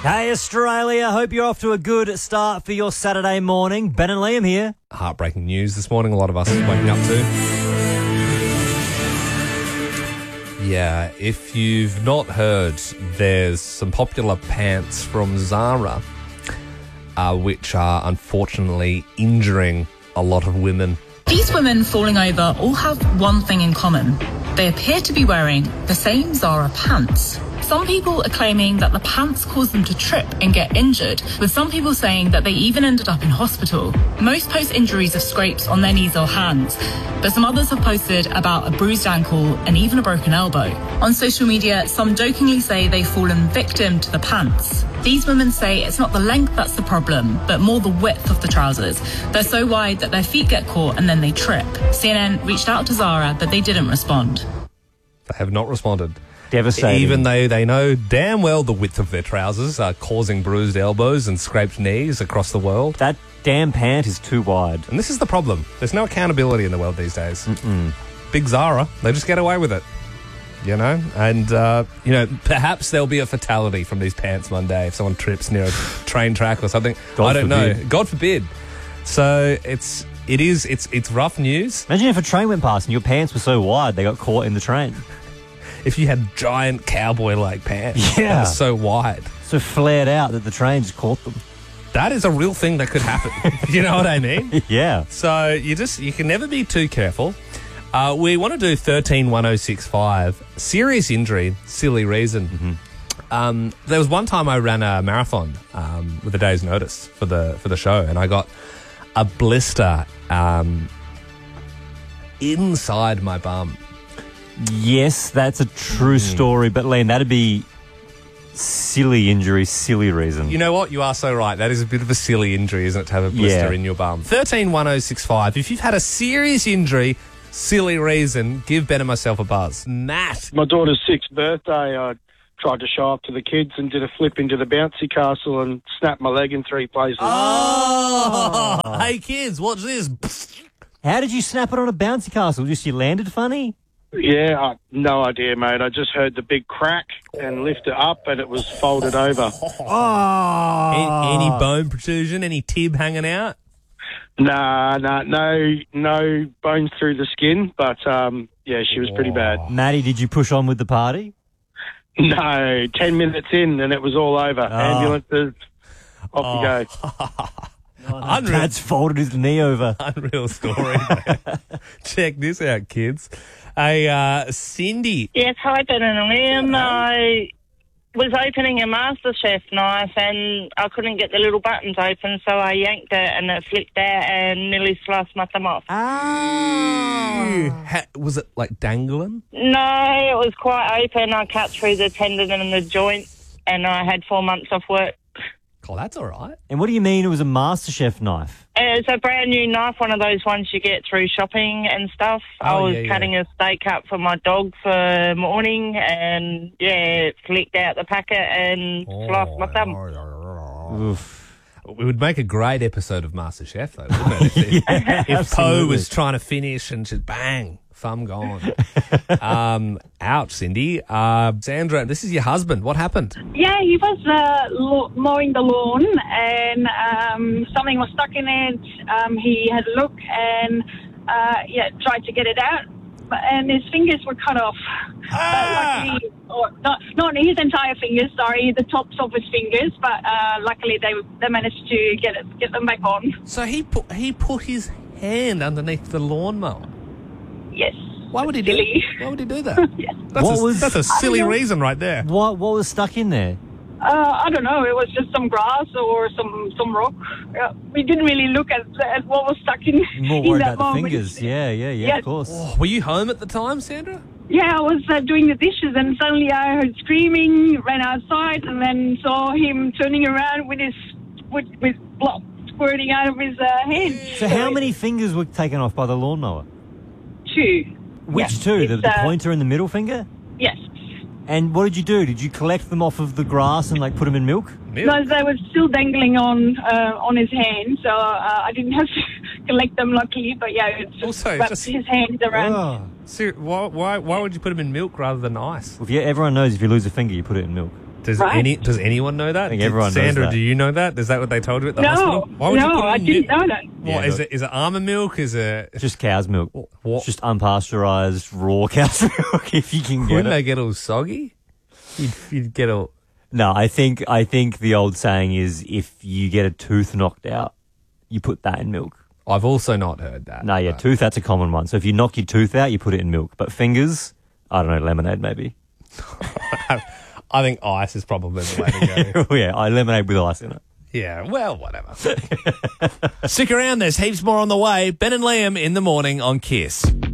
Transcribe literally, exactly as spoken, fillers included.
Hey Australia, hope you're off to a good start for your Saturday morning. Ben and Liam here. Heartbreaking news this morning, a lot of us waking up to. Yeah, if you've not heard, there's some popular pants from Zara uh, which are unfortunately injuring a lot of women. These women falling over all have one thing in common. They appear to be wearing the same Zara pants. Some people are claiming that the pants caused them to trip and get injured, with some people saying that they even ended up in hospital. Most post injuries of scrapes on their knees or hands, but some others have posted about a bruised ankle and even a broken elbow. On social media, some jokingly say they've fallen victim to the pants. These women say it's not the length that's the problem, but more the width of the trousers. They're so wide that their feet get caught and then they trip. C N N reached out to Zara, but they didn't respond. They have not responded. Devastating. Even though they know damn well the width of their trousers are causing bruised elbows and scraped knees across the world. That damn pant is too wide. And this is the problem. There's no accountability in the world these days. Mm-mm. Big Zara, they just get away with it. You know? And, uh, you know, perhaps there'll be a fatality from these pants one day if someone trips near a train track or something. God I don't forbid. know. God forbid. So it's, it is, it's, it's rough news. Imagine if a train went past and your pants were so wide they got caught in the train. If you had giant cowboy-like pants Yeah. that are so wide. So flared out that the train just caught them. That is a real thing that could happen. You know what I mean? Yeah. So you just you can never be too careful. Uh, we want to do thirteen one oh six five. Serious injury, silly reason. Mm-hmm. Um, there was one time I ran a marathon um, with a day's notice for the for the show, and I got a blister um, inside my bum. Yes, that's a true story, but Liam, that'd be silly injury, silly reason. You know what? You are so right. That is a bit of a silly injury, isn't it, to have a blister Yeah. in your bum? thirteen one oh six five. If you've had a serious injury, silly reason, give Ben and myself a buzz. Matt. My daughter's sixth birthday, I tried to show up to the kids and did a flip into the bouncy castle and snapped my leg in three places. Oh! Hey, kids, watch this. How did you snap it on a bouncy castle? Just you landed funny? Yeah, I, no idea, mate. I just heard the big crack and lifted it up and it was folded over. Oh! Any, any bone protrusion? Any tib hanging out? Nah, nah, no, no bones through the skin, but um, yeah, she was pretty bad. Maddie, did you push on with the party? No, ten minutes in and it was all over. Oh. Ambulances, off you go. Unreal. Dad's folded his knee over. Unreal story. Check this out, kids. Hey, uh, Cindy. Yes, hi, Ben and Liam. I was opening a MasterChef knife and I couldn't get the little buttons open, so I yanked it and it flipped out and nearly sliced my thumb off. Ah. Ha- was it like dangling? No, it was quite open. I cut through the tendon and the joint and I had four months off work. Oh, that's all right. And what do you mean it was a MasterChef knife? It's a brand new knife, one of those ones you get through shopping and stuff. I Oh, was yeah, yeah. cutting a steak up for my dog for morning and, yeah, it flicked out the packet and sliced my thumb. Oof. It would make a great episode of MasterChef, though, wouldn't it? If, Yeah, if Poe absolutely. was trying to finish and just bang, thumb gone. um, ouch, Cindy. Uh, Sandra, this is your husband. What happened? Yeah, he was uh, lo- mowing the lawn and um, something was stuck in it. Um, he had a look and uh, yeah, tried to get it out, but, and his fingers were cut off. Ah! But luckily, or not, not his entire fingers, sorry, the tops of his fingers. But uh, luckily, they they managed to get it, get them back on. So he put he put his hand underneath the lawnmower. Yes. Why would he do? Silly. Why would he do that? Yes. That's, What a, was- that's a silly know. reason right there. What What was stuck in there? Uh, I don't know. It was just some grass or some some rock. Uh, we didn't really look at, at what was stuck in, More in worried that about the moment. fingers. Yeah, yeah, yeah, Yeah. of course. Oh, were you home at the time, Sandra? Yeah, I was uh, doing the dishes and suddenly I heard screaming, ran outside and then saw him turning around with his with, with blood squirting out of his uh, hand. So how many fingers were taken off by the lawnmower? Two. Which Yeah, two? The, it's, the uh, pointer and the middle finger? Yes. And what did you do? Did you collect them off of the grass and like put them in milk? No, they were still dangling on uh, on his hand, so uh, I didn't have to collect them, luckily. But yeah, it just Also, wrapped just- his hands around. Oh, ser- why, why, why would you put them in milk rather than ice? If you, everyone knows if you lose a finger, you put it in milk. Does Right. any does anyone know that? I think Did- everyone knows Sandra, that. do you know that? Is that what they told you at the No, hospital? Why would you no, put it I in didn't milk? know that. What Yeah, is look. it? Is it almond milk? Is it? Just cow's milk. What? Just unpasteurized raw cow's milk if you can get Wouldn't it. they get all soggy? You'd, you'd get all. No, I think I think the old saying is if you get a tooth knocked out, you put that in milk. I've also not heard that. No, yeah, but- tooth, that's a common one. So if you knock your tooth out, you put it in milk. But fingers, I don't know, lemonade maybe. I think ice is probably the way to go. Oh, yeah, I lemonade with ice in it. Yeah, well, whatever. Stick around, there's heaps more on the way. Ben and Liam in the morning on Kiss.